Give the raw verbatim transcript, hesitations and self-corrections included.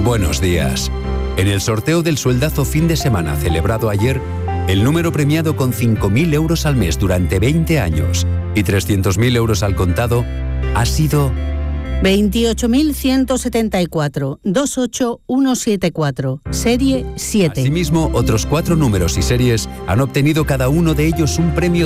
Buenos días. En el sorteo del sueldazo fin de semana celebrado ayer, el número premiado con cinco mil euros al mes durante veinte años y trescientos mil euros al contado ha sido veintiocho mil ciento setenta y cuatro, dos ocho uno siete cuatro, serie siete. Asimismo, otros cuatro números y series han obtenido cada uno de ellos un premio